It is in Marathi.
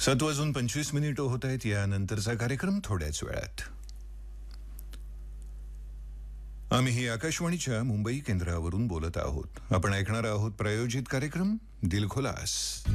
7:25 होत आहेत. यानंतरचा कार्यक्रम थोड्याच वेळात. आम्ही ही आकाशवाणीच्या मुंबई केंद्रावरून बोलत आहोत. आपण ऐकणार आहोत प्रायोजित कार्यक्रम दिलखुलास.